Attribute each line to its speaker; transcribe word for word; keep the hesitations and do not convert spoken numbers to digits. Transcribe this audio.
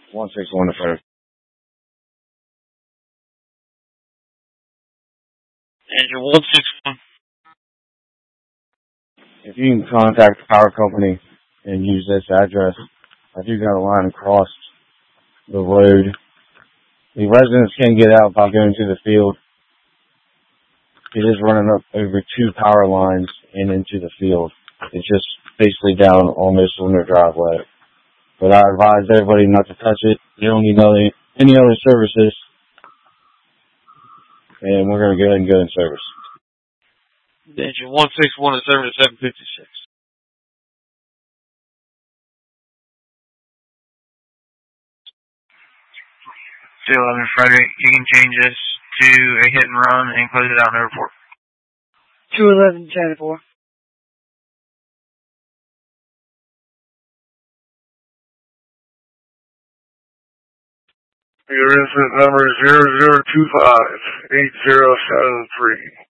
Speaker 1: one six one to first.
Speaker 2: Engine one six one.
Speaker 1: If you can contact the power company and use this address, I do got a line across the road. The residents can get out by going to the field. It is running up over two power lines and into the field. It's just basically down almost on their driveway. But I advise everybody not to touch it. You don't need any, any other services. And we're going to go ahead and go in service.
Speaker 2: Engine one six one is service seven fifty-six. two eleven Frederick, you can change this to a hit and run and close it out in the report.
Speaker 3: two eleven ten four.
Speaker 4: Your incident number is zero zero two five eight zero seven three.